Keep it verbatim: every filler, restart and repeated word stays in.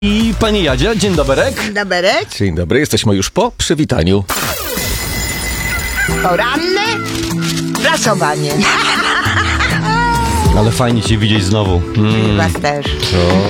I pani Jadzia, dzień doberek. Doberek? Dzień dobry, jesteśmy już po przywitaniu. Poranne prasowanie. Ale fajnie cię widzieć znowu. Mm. Was też. O.